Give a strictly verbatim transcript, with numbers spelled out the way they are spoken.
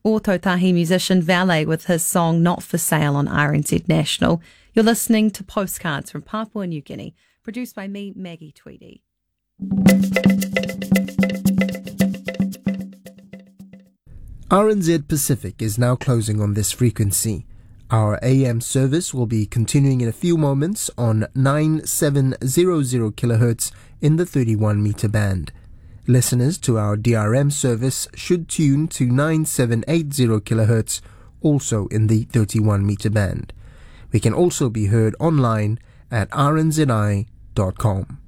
or Tautahi musician Valet with his song Not For Sale on R N Z National. You're listening to Postcards from Papua New Guinea, produced by me, Maggie Tweedy. R N Z Pacific is now closing on this frequency. Our A M service will be continuing in a few moments on nine seven hundred kilohertz in the thirty-one meter band. Listeners to our D R M service should tune to nine seven eight zero kilohertz, also in the thirty-one meter band. We can also be heard online at r n z i dot com.